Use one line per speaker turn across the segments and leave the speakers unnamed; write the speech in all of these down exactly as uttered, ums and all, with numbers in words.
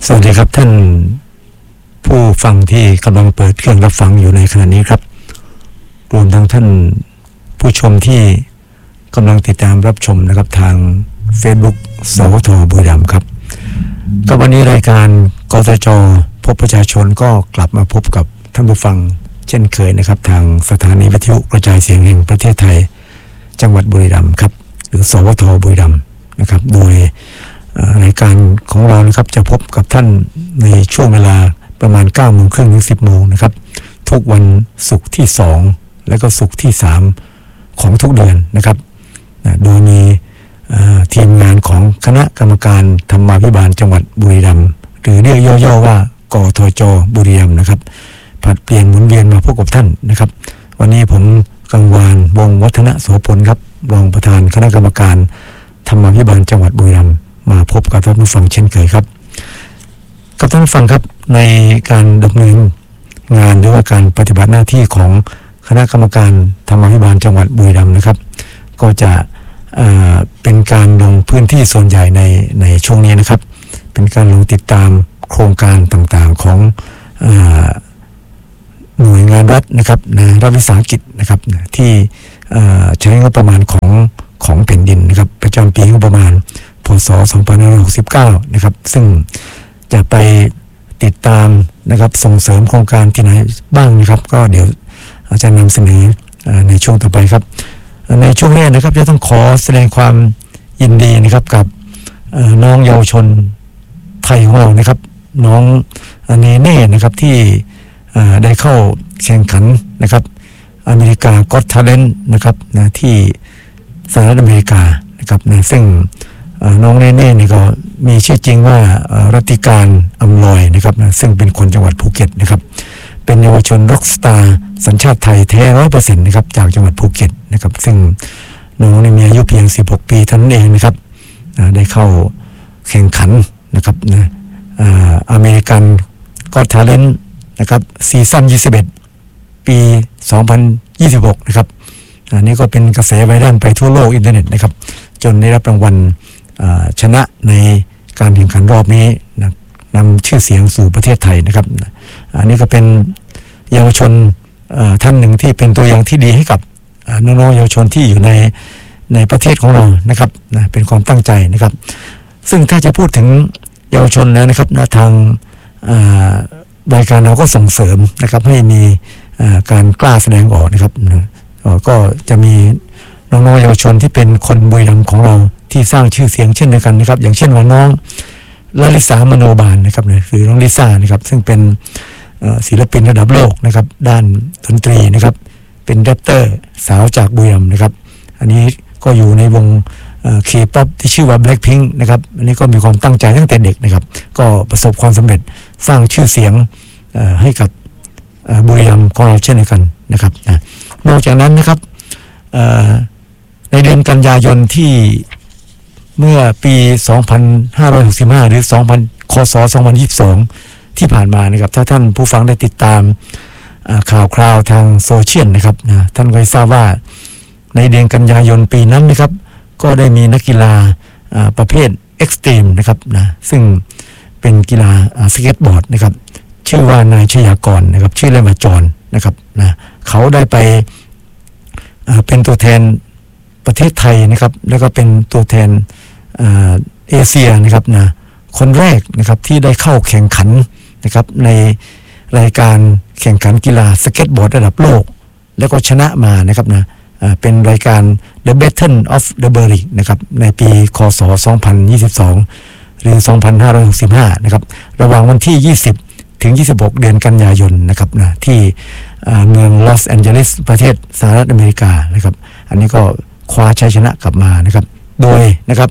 สวัสดีครับท่านผู้ฟังที่กำลังเปิดเครื่องรับฟังอยู่ในขณะนี้ครับรวมทั้งท่านผู้ชมที่กำลังติดตามรับชมนะครับทาง Facebook สวทบุรีรัมย์ครับก็วันนี้รายการกทจ.พบประชาชนก็กลับมาพบกับท่านผู้ฟังเช่นเคยนะครับทางสถานีวิทยุกระจายเสียงแห่งประเทศไทยจังหวัดบุรีรัมย์ครับหรือสวทบุรีรัมย์นะครับโดยรายการของเรานะครับจะพบกับท่านในช่วงเวลาประมาณ เก้าโมงครึ่ง ถึง สิบโมงนะครับทุกวันศุกร์ที่สองและก็ศุกร์ที่สามของทุกเดือนนะครับโดยมีทีมงานของคณะกรรมการธรรมาภิบาลจังหวัดบุรีรัมย์หรือเรียกย่อๆว่ากทจ.บุรีรัมย์นะครับผลัดเปลี่ยนหมุนเวียนมาพบกับท่านนะครับวันนี้ผมกังวานวงศ์วัฒนโสพลครับรองประธานคณะกรรมการธรรมาภิบาลจังหวัดบุรีรัมย์มาพบกับท่านผู้ฟังเช่นเคยครับกับท่านผู้ฟังครับในการดำเนินงานหรือว่าการปฏิบัติหน้าที่ของคณะกรรมการธรรมาภิบาลจังหวัดบุรีรัมย์นะครับก็จะเอ่อเป็นการลงพื้นที่ส่วนใหญ่ในในช่วงนี้นะครับเป็นการลงติดตามโครงการต่างๆของเอ่อหน่วยงานรัฐนะครับนะรัฐวิสาหกิจนะครับที่ใช้งบประมาณของของแผ่นดินนะครับประจำปีงบประมาณพ.ศ. สองพันห้าร้อยหกสิบเก้านะครับซึ่งจะไปติดตามนะครับส่งเสริมโครงการที่ไหนบ้างนะครับก็เดี๋ยวอาจารย์นำเสนอในช่วงต่อไปครับในช่วงแรกนะครับจะต้องขอแสดงความยินดีนะครับกับน้องเยาวชนไทยของเรานะครับน้องเนเน่นะครับที่ได้เข้าแข่งขันนะครับอเมริกาก็อตทาเลนต์นะครับนะที่สหรัฐอเมริกานะครับนะซึ่งน้องเนเน่นี่ก็มีชื่อจริงว่ารัติการอำลอยนะครับนะซึ่งเป็นคนจังหวัดภูเก็ตนะครับเป็นเยาวชนร็อกสตาร์สัญชาติไทยแท้ ร้อยเปอร์เซ็นต์ นะครับจากจังหวัดภูเก็ตนะครับซึ่งน้องนี่มีอายุเพียงสิบหกปีเท่านั้นเองนะครับได้เข้าแข่งขันนะครับนะอเมริกันก็อตทาเลนต์นะครับซีซั่นยี่สิบเอ็ดปีสองพันยี่สิบหกนะครับอันนี้ก็เป็นกระแสไวรัลไปทั่วโลกอินเทอร์เน็ตนะครับจนได้รับรางวัลชนะในการแข่งขันรอบนี้นะนำชื่อเสียงสู่ประเทศไทยนะครับอันนี้ก็เป็นเยาวชนท่านหนึ่งที่เป็นตัวอย่างที่ดีให้กับน้องๆเยาวชนที่อยู่ในในประเทศของเรานะครับนะเป็นความตั้งใจนะครับซึ่งถ้าจะพูดถึงเยาวชนแล้วนะครับนะทางรายการเราก็ส่งเสริมนะครับให้มีการกล้าแสดงออกนะครับนะก็จะมีน้องๆเยาวชนที่เป็นคนบุรีรัมย์ของเราที่สร้างชื่อเสียงเช่นเดียวกันนะครับอย่างเช่นว่าน้องลลิสามโนบาลนะครับนะคือน้องลิซ่านะครับซึ่งเป็นศิลปินระดับโลกนะครับด้านดนตรีนะครับเป็นแรปเตอร์สาวจากบุรีรัมย์นะครับอันนี้ก็อยู่ในวงเคป๊อปที่ชื่อว่า Blackpink นะครับอันนี้ก็มีความตั้งใจตั้งแต่เด็กนะครับก็ประสบความสำเร็จสร้างชื่อเสียงให้กับบุรีรัมย์ของเราเช่นเดียวกันนะครับนะนอกจากนั้นนะครับในเดือนกันยายนที่เมื่อปีสองพันห้าร้อยหกสิบห้าหรือสองพันคศสองพันยี่สิบสองที่ผ่านมานะครับถ้าท่านผู้ฟังได้ติดตามข่าวคราวทางโซเชียลนะครับนะท่านก็ทราบว่าในเดือนกันยายนปีนั้นนะครับก็ได้มีนักกีฬาประเภทเอ็กซ์ตรีมนะครับนะซึ่งเป็นกีฬาสเก็ตบอร์ดนะครับชื่อว่านายชยากรนะครับชื่อเล่นว่าจอนนะครับนะเขาได้ไปเป็นตัวแทนประเทศไทยนะครับแล้วก็เป็นตัวแทนเอเชียนะครับนะคนแรกนะครับที่ได้เข้าแข่งขันนะครับในรายการแข่งขันกีฬาสเก็ตบอร์ดระดับโลกแล้วก็ชนะมานะครับนะเป็นรายการ The Battle of the Berry นะครับในปีคศสองพันยี่สิบสองหรือสองพันห้าร้อยหกสิบห้านะครับระหว่างวันที่ยี่สิบถึงยี่สิบหกเดือนกันยายนนะครับนะที่เมืองลอสแอนเจลิสประเทศสหรัฐอเมริกานะครับอันนี้ก็คว้าชัยชนะกลับมานะครับโดยนะครับ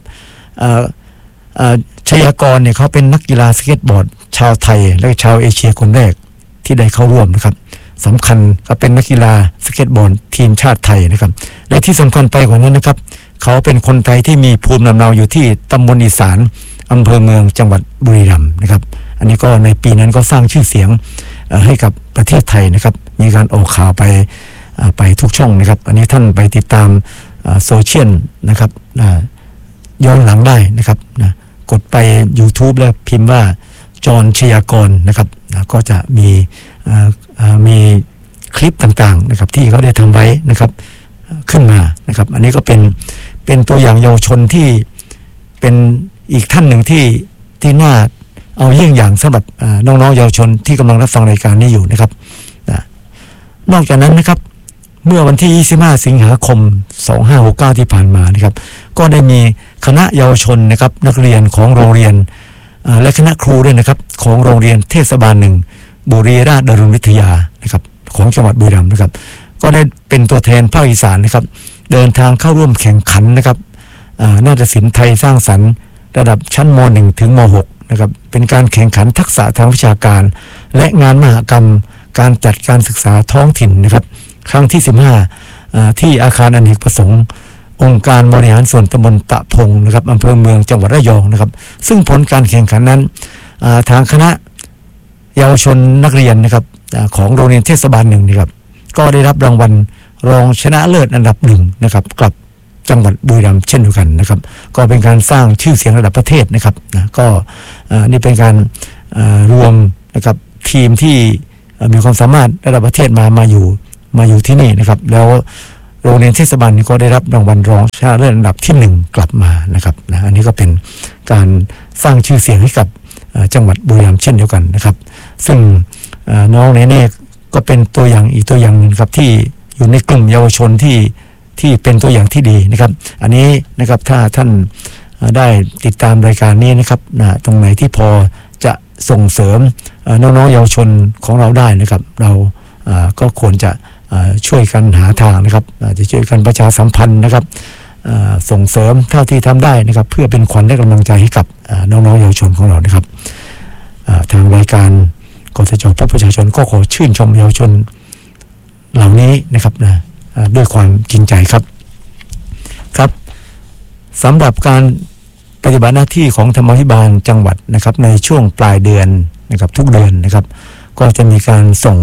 ชยากรเนี่ยเขาเป็นนักกีฬาสเก็ตบอร์ดชาวไทยและชาวเอเชียคนแรกที่ได้เข้าร่วมนะครับสำคัญก็เป็นนักกีฬาสเก็ตบอร์ดทีมชาติไทยนะครับและที่สำคัญไปกว่านั้นนะครับเขาเป็นคนไทยที่มีภูมิลำเนาอยู่ที่ตำบลอีสานอำเภอเมืองจังหวัดบุรีรัมย์นะครับอันนี้ก็ในปีนั้นก็สร้างชื่อเสียงให้กับประเทศไทยนะครับมีการออกข่าวไปไปทุกช่องนะครับอันนี้ท่านไปติดตามโซเชียลนะครับย้อนหลังได้นะครับนะกดไป YouTube แล้วพิมพ์ว่าจรชยากรนะครับก็จะมีมีคลิปต่างๆนะครับที่เขาได้ทำไว้นะครับขึ้นมานะครับอันนี้ก็เป็นเป็นตัวอย่างเยาวชนที่เป็นอีกท่านหนึ่งที่ที่น่าเอาเยี่ยงอย่างสำหรับน้องๆเยาวชนที่กำลังรับฟังรายการนี้อยู่นะครับนอกจากนั้นนะครับเมื่อวันที่ยี่สิบห้าสิงหาคมสองพันห้าร้อยหกสิบเก้าที่ผ่านมานะครับก็ได้มีคณะเยาวชนนะครับนักเรียนของโรงเรียนและคณะครูด้วยนะครับของโรงเรียนเทศบาลหนึ่งบุรีราชดารุณวิทยานะครับของจังหวัดบุรีรัมย์นะครับก็ได้เป็นตัวแทนภาคอีสานนะครับเดินทางเข้าร่วมแข่งขันนะครับนาฏศิลป์ไทยสร้างสรรค์ระดับชั้นม หนึ่ง ถึงม หก นะครับเป็นการแข่งขันทักษะทางวิชาการและงานมหกรรมการจัดการศึกษาท้องถิ่นนะครับครั้งที่สิบห้าที่อาคารอเนกประสงค์องค์การบริหารส่วนตำบลตะพงนะครับอำเภอเมืองจังหวัดระยองนะครับซึ่งผลการแข่งขันนั้นทางคณะเยาวชนนักเรียนนะครับของโรงเรียนเทศบาลหนึ่งนะครับก็ได้รับรางวัลรองชนะเลิศอันดับหนึ่งนะครับกลับจังหวัดบุรีรัมย์เช่นเดียวกันนะครับก็เป็นการสร้างชื่อเสียงระดับประเทศนะครับนะก็นี่เป็นการรวมนะครับทีมที่มีความสามารถระดับประเทศมามาอยู่มาอยู่ที่นี่นะครับแล้วโรงเรียนเทศบาลนี้ก็ได้รับรางวัลรองชนะเลิศอันดับที่หนึ่งกลับมานะครับนะอันนี้ก็เป็นการสร้างชื่อเสียงให้กับจังหวัดบุรีรัมย์เช่นเดียวกันนะครับซึ่งน้องเนเน่ก็เป็นตัวอย่างอีกตัวอย่างนึงครับที่อยู่ในกลุ่มเยาวชนที่ที่เป็นตัวอย่างที่ดีนะครับอันนี้นะครับถ้าท่านได้ติดตามรายการนี้นะครับนะตรงไหนที่พอจะส่งเสริมน้องๆเยาวชนของเราได้นะครับเราก็ควรจะช่วยกันหาทางนะครับจะช่วยกันประชาสัมพันธ์นะครับส่งเสริมเท่าที่ทำได้นะครับเพื่อเป็นขวัญและกำลังใจให้กับน้องๆเยาวชนของเรานะครับทางรายการกสจพบประชาชนก็ขอชื่นชมเยาวชนเหล่านี้นะครับนะด้วยความจริงใจครับครับสำหรับการปฏิบัติหน้าที่ของธรรมาภิบาลจังหวัดนะครับในช่วงปลายเดือนนะครับทุกเดือนนะครับก็จะมีการส่ง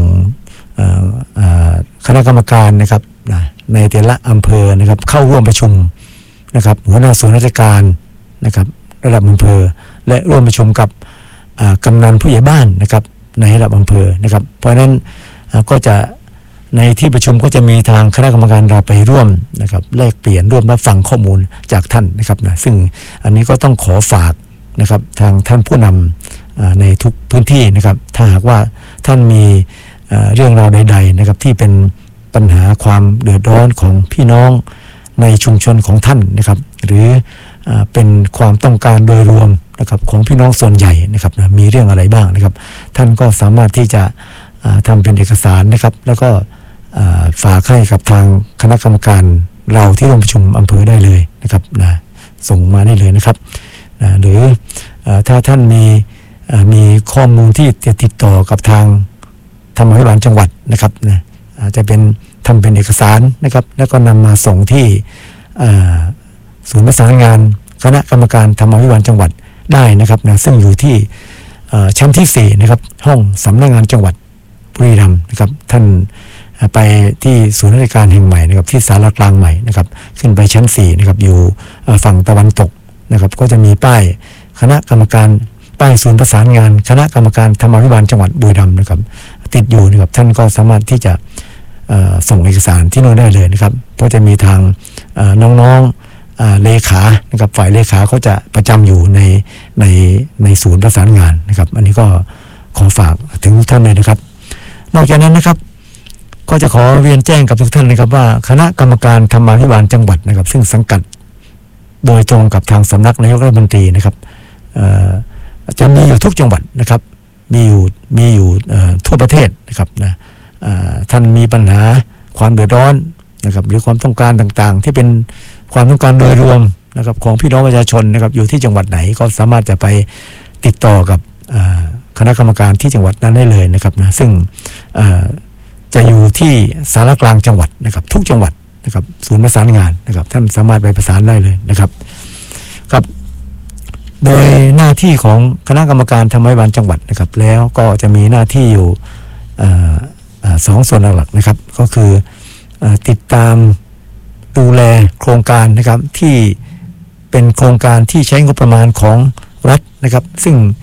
คณะกรรมการนะครับในแต่ละอำเภอนะครับเข้าร่วมประชุมนะครับหัวหน้าส่วนราชการนะครับระดับอำเภอและร่วมประชุมกับกำนันผู้ใหญ่บ้านนะครับในระดับอำเภอนะครับเพราะฉะนั้นก็จะในที่ประชุมก็จะมีทางคณะกรรมการเราไปร่วมนะครับแลกเปลี่ยนร่วมรับฟังข้อมูลจากท่านนะครับนะซึ่งอันนี้ก็ต้องขอฝากนะครับทางท่านผู้นำในทุกพื้นที่นะครับถ้าหากว่าท่านมีเรื่องราวใดๆนะครับที่เป็นปัญหาความเดือดร้อนของพี่น้องในชุมชนของท่านนะครับหรือเป็นความต้องการโดยรวมนะครับของพี่น้องส่วนใหญ่นะครับนะมีเรื่องอะไรบ้างนะครับท่านก็สามารถที่จะทำเป็นเอกสารนะครับแล้วก็ฝากให้กับทางคณะกรรมการเราที่ร่วมประชุมอำเภอได้เลยนะครับนะส่งมาได้เลยนะครับนะหรือถ้าท่านมีมีข้อมูลที่จะติดต่อกับทางธรรมาภิบาลจังหวัดนะครับนะอาจจะเป็นทำเป็นเอกสารนะครับแล้วก็นำมาส่งที่ศูนย์ประสานงานคณะกรรมการธรรมาภิบาลจังหวัดได้นะครับนะซึ่งอยู่ที่ชั้นที่สี่นะครับห้องสำนักงานจังหวัดบุรีรัมย์นะครับท่านไปที่ศูนย์ราชการแห่งใหม่นะครับที่ศาลากลางใหม่นะครับขึ้นไปชั้นสี่นะครับอยู่ฝั่งตะวันตกนะครับก็จะมีป้ายคณะกรรมการป้ายศูนย์ประสานงานคณะกรรมการธรรมาภิบาลจังหวัดบุรีรัมย์นะครับติดอยู่นะครับท่านก็สามารถที่จะส่งเอกสารที่โน้นได้เลยนะครับเพราะจะมีทางน้องๆเลขานะครับฝ่ายเลขาเขาจะประจำอยู่ในในในศูนย์ประสานงานนะครับอันนี้ก็ขอฝากถึงทุกท่านเลยนะครับนอกจากนั้นนะครับก็จะขอเรียนแจ้งกับทุกท่านนะครับว่าคณะกรรมการธรรมาภิบาลจังหวัดนะครับซึ่งสังกัดโดยตรงกับทางสำนักนายกรัฐมนตรีนะครับจะมีอยู่ทุกจังหวัดนะครับมีอยู่มีอยู่ทั่วประเทศนะครับนะท่านมีปัญหาความเดือดร้อนนะครับหรือความต้องการต่างๆที่เป็นความต้องการโดยรวมนะครับของพี่น้องประชาชนนะครับอยู่ที่จังหวัดไหนก็สามารถจะไปติดต่อกับคณะกรรมการที่จังหวัดนั้นได้เลยนะครับนะซึ่งจะอยู่ที่สารกลางจังหวัดนะครับทุกจังหวัดนะครับศูนย์ประสานงานนะครับท่านสามารถไปประสานได้เลยนะครับครับโดยหน้าที่ของคณะกรรมการธรรมาภิบาลจังหวัดนะครับแล้วก็จะมีหน้าที่อยู่สองส่วนหลักๆนะครับก็คือติดตามดูแลโครงการนะครับที่เป็นโครงการที่ใช้งบประมาณของรัฐนะครับซึ่ง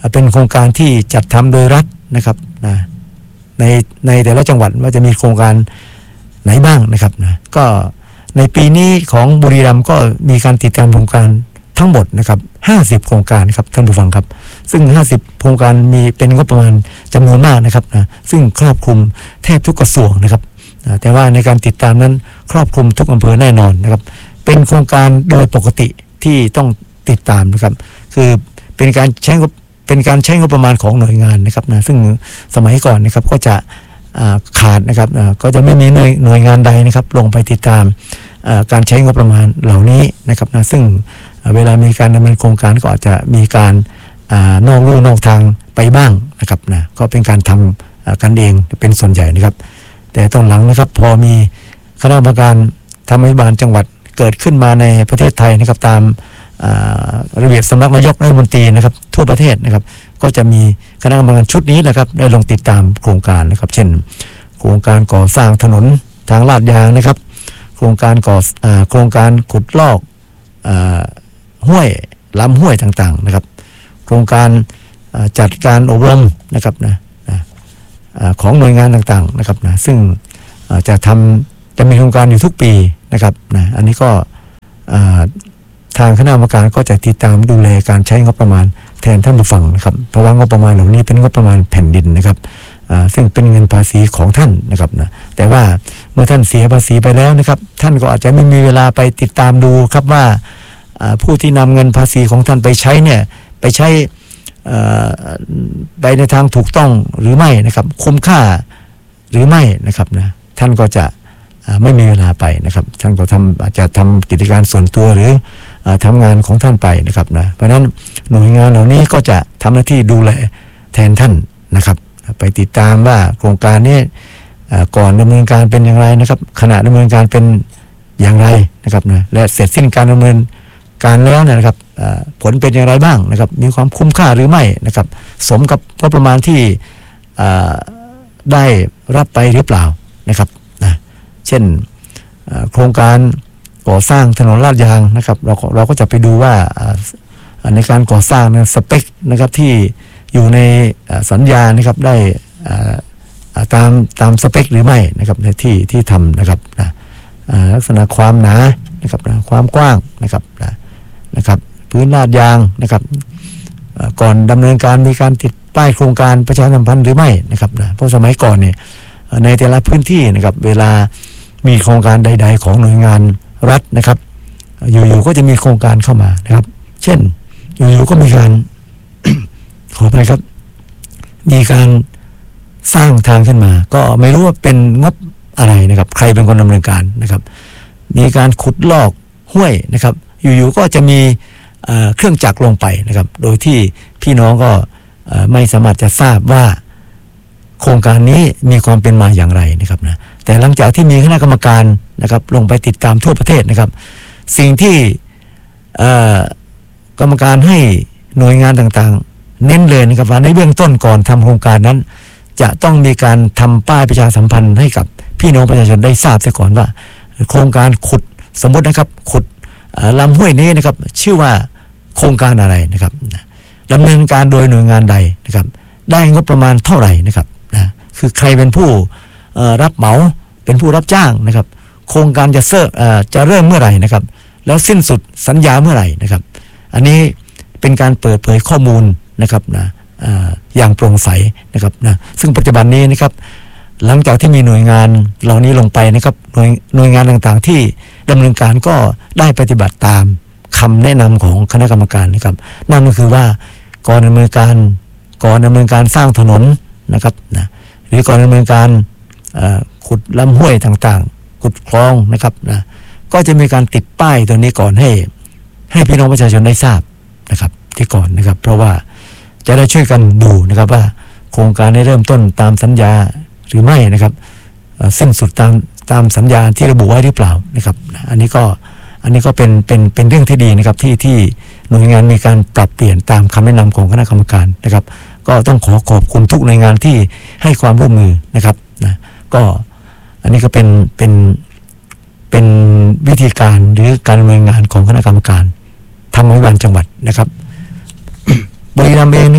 เป็นโครงการที่จัดทำโดยรัฐนะครับนะในในแต่ละจังหวัดว่าจะมีโครงการไหนบ้างนะครับนะก็ในปีนี้ของบุรีรัมย์ก็มีการติดตามโครงการทั้งหมดนะครับห้าสิบโครงการครับท่านผู้ฟังครับซึ่งห้าสิบโครงการมีเป็นงบประมาณจำนวนมากนะครับนะซึ่งครอบคลุมแทบทุกกระทรวงนะครับนะแต่ว่าในการติดตามนั้นครอบคลุมทุกอำเภอแน่นอนนะครับเป็นโครงการโดยปกติที่ต้องติดตามนะครับคือเป็นการใช้งบเป็นการใช้งบประมาณของหน่วยงานนะครับนะซึ่งสมัยก่อนนะครับก็จะขาดนะครับก็จะไม่มีหน่วยหน่วยงานใดนะครับลงไปติดตามการใช้งบประมาณเหล่านี้นะครับนะซึ่งเวลามีการดำเนินโครงการก็อาจจะมีการนอกลู่นอกทางไปบ้างนะครับนะก็เป็นการทำกันเองเป็นส่วนใหญ่นะครับแต่ตอนหลังนะครับพอมีคณะกรรมการธรรมาภิบาลจังหวัดเกิดขึ้นมาในประเทศไทยนะครับตามระเบียบสำนักนายกรัฐมนตรีนะครับทั่วประเทศนะครับก็จะมีคณะกรรมการชุดนี้นะครับได้ลงติดตามโครงการนะครับเช่นโครงการก่อสร้างถนนทางลาดยางนะครับโครงการก่อโครงการขุดลอกห้วยลำห้วยต่างๆนะครับโครงการจัดการอบรมนะครับนะของหน่วยงานต่างๆนะครับนะซึ่งจะทำจะมีโครงการอยู่ทุกปีนะครับนะอันนี้ก็ทางคณะกรรมการก็จะติดตามดูแลการใช้งบประมาณแทนท่านผู้ฟังนะครับเพราะว่างบประมาณเหล่านี้เป็นงบประมาณแผ่นดินนะครับซึ่งเป็นเงินภาษีของท่านนะครับนะแต่ว่าเมื่อท่านเสียภาษีไปแล้วนะครับท่านก็อาจจะไม่มีเวลาไปติดตามดูครับว่าผู้ที่นำเงินภาษีของท่านไปใช้เนี่ยไปใช้ไปในทางถูกต้องหรือไม่นะครับคุ้มค่าหรือไม่นะครับนะท่านก็จะไม่มีเวลาไปนะครับท่านก็ทำอาจจะทำกิจการส่วนตัวหรือทำงานของท่านไปนะครับนะเพราะฉะนั้นหน่วยงานเหล่านี้ก็จะทำหน้าที่ดูแลแทนท่านนะครับไปติดตามว่าโครงการนี้ก่อนดำเนินการเป็นอย่างไรนะครับขณะดำเนินการเป็นอย่างไรนะครับนะและเสร็จสิ้นการดำเนินการแล้วนะครับผลเป็นอย่างไรบ้างนะครับมีความคุ้มค่าหรือไม่นะครับสมกับงบประมาณที่ได้รับไปหรือเปล่านะครับนะเช่นโครงการก่อสร้างถนนลาดยางนะครับเราเราก็จะไปดูว่าในการก่อสร้างนะสเปคนะครับที่อยู่ในสัญญานะครับได้ตามตามสเปคหรือไม่นะครับในที่ที่ทำนะครับนะลักษณะความหนานะครับนะความกว้างนะครับนะนะครับพื้นลาดยางนะครับก่อนดำเนินการมีการติดป้ายโครงการประชาสัมพันธ์หรือไม่นะครับนะเพราะสมัยก่อนเนี่ยในแต่ละพื้นที่นะครับเวลามีโครงการใดๆของหน่วยงานรัฐนะครับอยู่ๆก็จะมีโครงการเข้ามานะครับเช่นอยู่ๆก็มีการ ขอไปครับมีการสร้างทางขึ้นมาก็ไม่รู้ว่าเป็นงบอะไรนะครับใครเป็นคนดำเนินการนะครับมีการขุดลอกห้วยนะครับอยู่ๆก็จะมีเครื่องจักรลงไปนะครับโดยที่พี่น้องก็ไม่สามารถจะทราบว่าโครงการนี้มีความเป็นมาอย่างไรนะครับนะแต่หลังจากที่มีคณะกรรมการนะครับลงไปติดตามทั่วประเทศนะครับสิ่งที่กรรมการให้หน่วยงานต่างๆเน้นเลยนะครับว่าในเบื้องต้นก่อนทำโครงการนั้นจะต้องมีการทำป้ายประชาสัมพันธ์ให้กับพี่น้องประชาชนได้ทราบเสียก่อนว่าโครงการขุดสมมตินะครับขุดลำห้วยนี้นะครับชื่อว่าโครงการอะไรนะครับดำเนินการโดยหน่วยงานใดนะครับได้งบประมาณเท่าไหร่นะครับนะคือใครเป็นผู้รับเหมาเป็นผู้รับจ้างนะครับโครงการจะเริ่มจะเริ่มเมื่อไหร่นะครับแล้วสิ้นสุดสัญญาเมื่อไหร่นะครับอันนี้เป็นการเปิดเผยข้อมูลนะครับนะอย่างโปร่งใสนะครับนะซึ่งปัจจุบันนี้นะครับหลังจากที่มีหน่วยงานเหล่านี้ลงไปนะครับหน่วยหน่วยงานต่างๆที่ดำเนินการก็ได้ปฏิบัติตามคำแนะนำของคณะกรรมการนะครับนั่นก็คือว่าก่อนดำเนินการก่อนดำเนินการสร้างถนนนะครับนะหรือก่อนดำเนินการขุดลำห้วยต่างๆขุดคลองนะครับนะก็จะมีการติดป้ายตัวนี้ก่อนให้ให้พี่น้องประชาชนได้ทราบนะครับที่ก่อนนะครับเพราะว่าจะได้ช่วยกันดูนะครับว่าโครงการได้เริ่มต้นตามสัญญาหรือไม่นะครับสิ้นสุดตามตามสัญญาที่ระบุไว้หรือเปล่านะครับอันนี้ก็อันนี้ก็เป็นเป็นเป็นเรื่องที่ดีนะครับที่ที่หน่วยงานมีการปรับเปลี่ยนตามคำแนะนำของคณะกรรมการนะครับก็ต้องขอขอบคุณทุกหน่วยงานที่ให้ความร่วมมือนะครับนะก็อันนี้ก็เป็นเป็นเป็นวิธีการหรือการดำเนินงานของคณะกรรมการธรรมาภิบาลจังหวัดนะครับ บุรีรัมย์เองนะครับ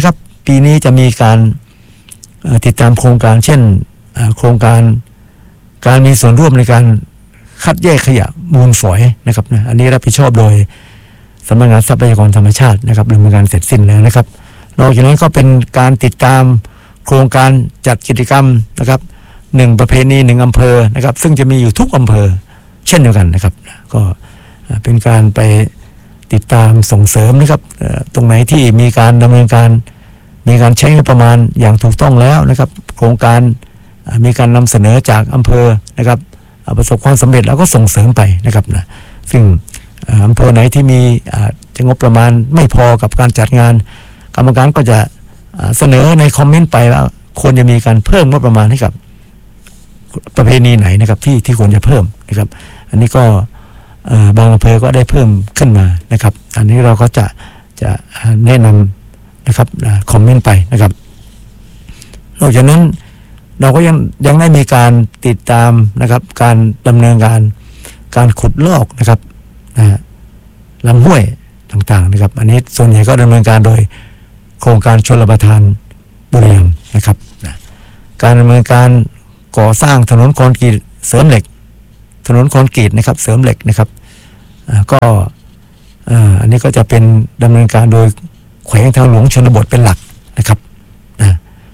ปีนี้จะมีการติดตามโครงการเช่นโครงการการมีส่วนร่วมในการคัดแยกขยะมูลฝอยนะครับนะอันนี้รับผิดชอบโดยสำนักงานทรัพยากรธรรมชาตินะครับดำเนินการเสร็จสิ้นแล้วนะครับนอกจากนั้นก็เป็นการติดตามโครงการจัดกิจกรรมนะครับหนึ่งประเพณีหนึ่งอำเภอนะครับซึ่งจะมีอยู่ทุกอำเภอเช่นเดียวกันนะครับก็เป็นการไปติดตามส่งเสริมนะครับตรงไหนที่มีการดำเนินการมีการใช้งบประมาณอย่างถูกต้องแล้วนะครับโครงการมีการนำเสนอจากอำเภอนะครับประสบความสำเร็จแล้วก็ส่งเสริมไปนะครับนะซึ่งอำเภอไหนที่มีจะงบประมาณไม่พอกับการจัดงานกรรมการก็จะเสนอในคอมเมนต์ไปว่าควรจะมีการเพิ่มงบประมาณให้กับประเพณีไหนนะครับที่ที่ควรจะเพิ่มนะครับอันนี้ก็บางอำเภอก็ได้เพิ่มขึ้นมานะครับอันนี้เราก็จะจะแนะนำนะครับคอมเมนต์ไปนะครับนอกจากนั้นเราก็ยังยังได้มีการติดตามนะครับการดำเนินการการขุดลอกนะครับนะลำห้วยต่างๆนะครับอันนี้ส่วนใหญ่ก็ดำเนินการโดยโครงการชลประทานบุรีรัมย์นะครับนะการดำเนินการก่อสร้างถนนคอนกรีตเสริมเหล็กถนนคอนกรีตนะครับเสริมเหล็กนะครับก็อันนี้ก็จะเป็นดำเนินการโดยแขวงทางหลวงชนบทเป็นหลักนะครับนะ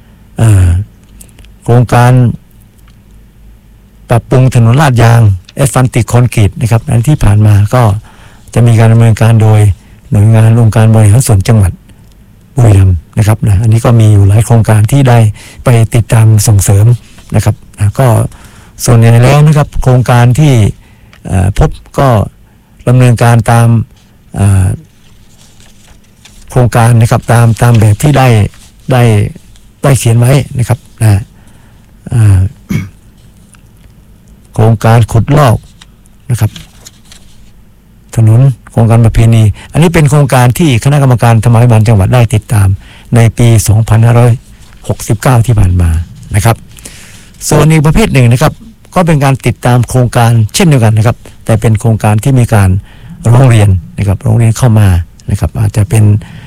โครงการปรับปรุงถนนลาดยางแอสฟัลติกคอนกรีตนะครับอันที่ผ่านมาก็จะมีการดำเนินการโดยหน่วยงานองค์การบริหารส่วนจังหวัดบุรีรัมย์นะครับนะอันนี้ก็มีอยู่หลายโครงการที่ได้ไปติดตามส่งเสริมนะครับนะก็ส่วนใหญ่แล้วนะครับโครงการที่พบก็ดำเนินการตามโครงการนะครับตามตามแบบที่ได้ได้ได้เขียนไว้นะครับนะโครงการขุดลอกนะครับถนนโครงการประเพณีอันนี้เป็นโครงการที่คณะกรรมการธรรมาภิบาลจังหวัดได้ติดตามในปีสองพันห้าร้อยหกสิบเก้าที่ผ่านมานะครับส่วนอีกประเภทหนึ่งนะครับก็เป็นการติดตามโครงการเช่นเดียวกันนะครับแต่เป็นโครงการที่มีการร้องเรียนนะครับร้องเรียนเข้ามานะครับอาจจะเป็น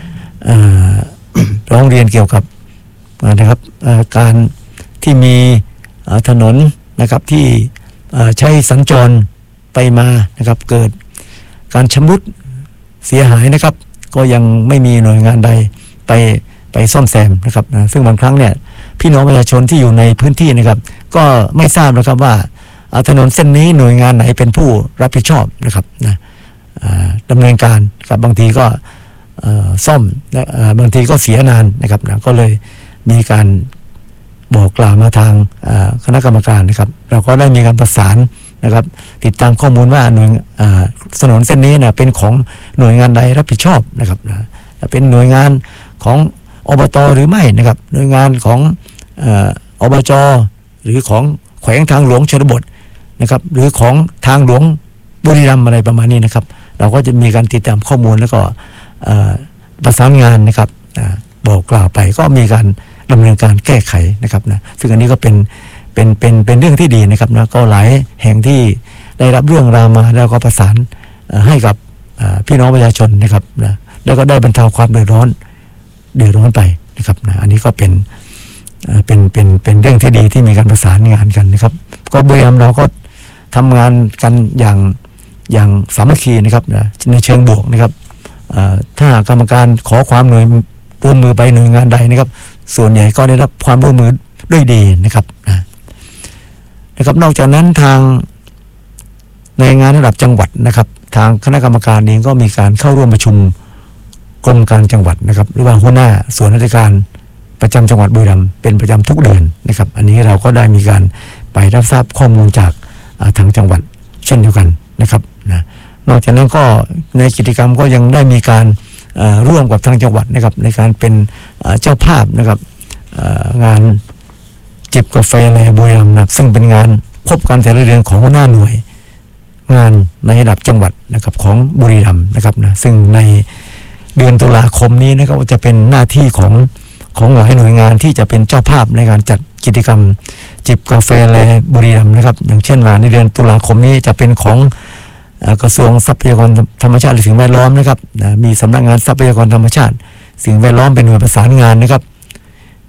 ร้องเรียนเกี่ยวกับนะครับการที่มีถนนนะครับที่ใช้สัญจรไปมานะครับเกิดการชำรุดเสียหายนะครับก็ยังไม่มีหน่วยงานใดไปไปซ่อมแซมนะครับนะซึ่งบางครั้งเนี่ยพี่น้องประชาชนที่อยู่ในพื้นที่นะครับก็ไม่ทราบนะครับว่าถนนเส้นนี้หน่วยงานไหนเป็นผู้รับผิดชอบนะครับนะดำเนินการกับบางทีก็ซ่อมบางทีก็เสียนานนะครับนะก็เลยมีการบอกกล่าวมาทางคณะกรรมการนะครับเราก็ได้มีการประสานนะครับติดตามข้อมูลว่าหน่วยถนนเส้นนี้นะเป็นของหน่วยงานใดรับผิดชอบนะครับนะเป็นหน่วยงานของอบต.หรือไม่นะครับหน่วยงานของอบจ.หรือของแขวงทางหลวงชนบทนะครับหรือของทางหลวงบุรีรัมย์อะไรประมาณนี้นะครับเราก็จะมีการติดตามข้อมูลแล้วก็ประสานงานนะครับบอกกล่าวไปก็มีการดำเนินการแก้ไขนะครับนะซึ่งอันนี้ก็เป็นเป็นเป็นเป็นเรื่องที่ดีนะครับนะก็หลายแห่งที่ได้รับเรื่องราวมาแล้วก็ประสานให้กับพี่น้องประชาชนนะครับนะแล้วก็ได้บรรเทาความเดือดร้อนเดือดร้อนไปนะครับนะอันนี้ก็เป็นเป็นเป็นเป็นเรื่องที่ดีที่มีการประสานงานกันนะครับก็บุรีรัมย์เราก็ทำงานกันอย่างอย่างสามัคคีนะครับนะในเชิงบวกนะครับถ้ากรรมการขอความหน่วยร่วมมือไปหน่วยงานใดนะครับส่วนใหญ่ก็ได้รับความร่วมมือด้วยดีนะครับนะนะครับนอกจากนั้นทางในงานระดับจังหวัดนะครับทางคณะกรรมการเองก็มีการเข้าร่วมประชุมกรมการจังหวัดนะครับหรือว่าหัวหน้าส่วนราชการประจำจังหวัดบุรีรัมย์เป็นประจำทุกเดือนนะครับอันนี้เราก็ได้มีการไปรับทราบข้อมูลจากทางจังหวัดเช่นเดียวกันนะครับนะนอกจากนั้นก็ในกิจกรรมก็ยังได้มีการร่วมกับทางจังหวัดนะครับในการเป็นเจ้าภาพนะครับงานจิบกาแฟแลบุรีรัมย์นะซึ่งเป็นงานพบกันแต่ละเดือนของหัวหน้าหน่วยงานในระดับจังหวัดนะครับของบุรีรัมย์นะครับนะซึ่งในเดือนตุลาคมนี้นะครับจะเป็นหน้าที่ของของหลายหน่วยงานที่จะเป็นเจ้าภาพในการจัดกิจกรรมจิบกาแฟแลบุรีรัมย์นะครับอย่างเช่นว่าในเดือนตุลาคมนี้จะเป็นของกระทรวงทรัพยากรธรรมชาติและสิ่งแวดล้อมนะครับมีสำนักงานทรัพยากรธรรมชาติสิ่งแวดล้อมเป็นหน่วยประสานงานนะครับ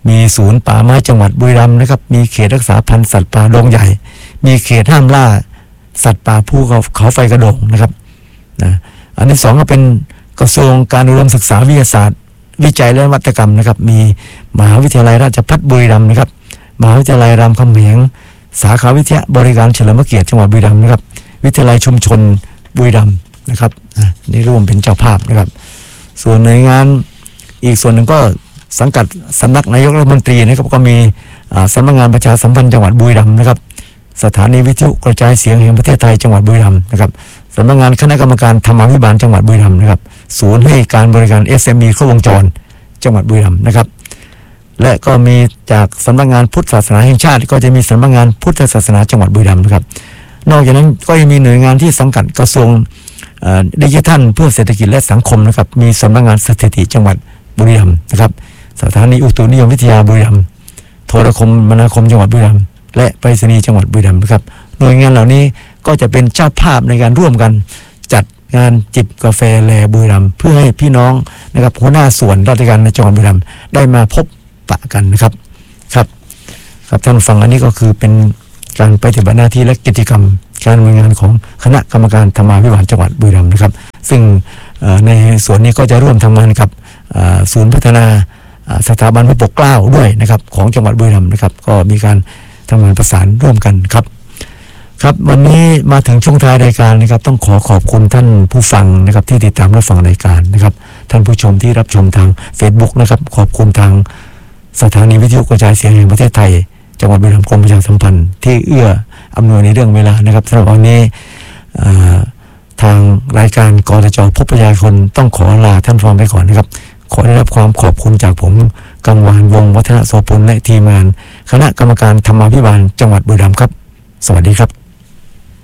มีศูนย์ป่าไม้จังหวัดบุรีรัมย์นะครับมีเขตรักษาพันธุ์สัตว์ป่าดงใหญ่มีเขตห้ามล่าสัตว์ป่าภูเขาเขาไฟกระโดงนะครับนะอันที่สองก็เป็นกระทรวงการอุดมศึกษาวิทยาศาสตร์วิจัยและนวัตกรรมนะครับมีมหาวิทยาลัยราชภัฏบุรีรัมย์นะครับมหาวิทยาลัยรามคำแหงสาขาวิทยาบริการเฉลิมพระเกียรติจังหวัดบุรีรัมย์นะครับวิทยาลัยชุมชนบุรีรัมย์นะครับนี่ร่วมเป็นเจ้าภาพนะครับส่วนหน่วยงานอีกส่วนหนึ่งก็สังกัดสำนักนายกรัฐมนตรีนะครับก็มีสำนักงานประชาสัมพันธ์จังหวัดบุรีรัมย์นะครับสถานีวิทยุกระจายเสียงแห่งประเทศไทยจังหวัดบุรีรัมย์นะครับสำนักงานคณะกรรมการธรรมาภิบาลจังหวัดบุรีรัมย์นะครับศูนย์ให้การบริการ เอส เอ็ม อี ครบวงจรจังหวัดบุรีรัมย์นะครับและก็มีจากสำนักงานพุทธศาสนาแห่งชาติก็จะมีสำนักงานพุทธศาสนาจังหวัดบุรีรัมย์นะครับนอกจากนั้นก็ยังมีหน่วยงานที่สังกัดกระทรวงดิจิทัลเพื่อเศรษฐกิจและสังคมนะครับมีสำนักงานสถิติจังหวัดบุรีรัมย์นะครับสถานีอุตุนิยมวิทยาบุรีรัมย์โทรคมนาคมจังหวัดบุรีรัมย์และไปรษณีย์จังหวัดบุรีรัมย์นะครับหน่วยงานเหล่านี้ก็จะเป็นเจ้าภาพในการร่วมกันจัดงานจิบกาแฟแลบุรีรัมย์เพื่อให้พี่น้องนะครับหัวหน้าส่วนราชการในจังหวัดบุรีรัมย์ได้มาพบปะกันนะครับครับครับท่านฟังอันนี้ก็คือเป็นการปฏิบัติหน้าที่และกิจกรรมการดำเนินงานของคณะกรรมการธรรมาภิบาลจังหวัดบุรีรัมย์นะครับซึ่งในส่วนนี้ก็จะร่วมทำงานกับศูนย์พัฒนาสถาบันพระปกเกล้าด้วยนะครับของจังหวัดบุรีรัมย์นะครับก็มีการทำงานประสานร่วมกันครับครับวันนี้มาถึงช่วงท้ายรายการนะครับต้องขอขอบคุณท่านผู้ฟังนะครับที่ติดตามรับฟังรายการนะครับท่านผู้ชมที่รับชมทาง Facebook นะครับขอบคุณทางสถานีวิทยุกระจายเสียงแห่งประเทศไทยจังหวัดบุรีรัมย์กรมประชาสัมพันธ์ที่เอื้ออำนวยในเรื่องเวลานะครับสำหรับวันนี้ทางรายการกทจ.พบประชาชนต้องขอลาท่านฟังไปก่อนนะครับขอได้รับความขอบคุณจากผมกังวานวงศ์วัฒนโสพลและทีมงานคณะกรรมการธรรมาภิบาลจังหวัดบุรีรัมย์ครับสวัสดีครับ